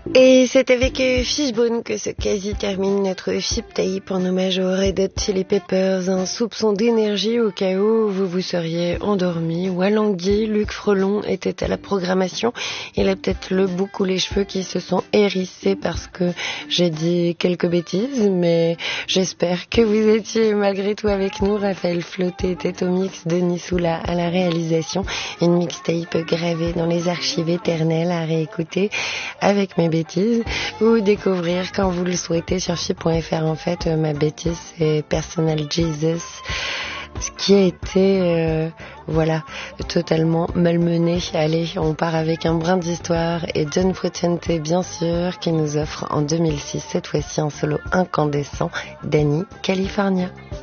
Et c'est avec Fishbone que se quasi termine notre Chip Tape en hommage aux Red Hot Chili Peppers. Un soupçon d'énergie au cas où vous vous seriez endormi ou alangui. Luc Frelon était à la programmation. Il a peut-être le bouc ou les cheveux qui se sont hérissés parce que j'ai dit quelques bêtises, mais j'espère que vous étiez malgré tout avec nous. Raphaël Flotté était au mix, Denis Soula à la réalisation. Une mixtape gravée dans les archives éternelles à réécouter avec mes bêtises ou découvrir quand vous le souhaitez sur chip.fr. En fait, ma bêtise, c'est Personal Jesus, ce qui a été totalement malmené. Allez, on part avec un brin d'histoire et John Frusciante, bien sûr, qui nous offre en 2006 cette fois-ci un solo incandescent, Danny California.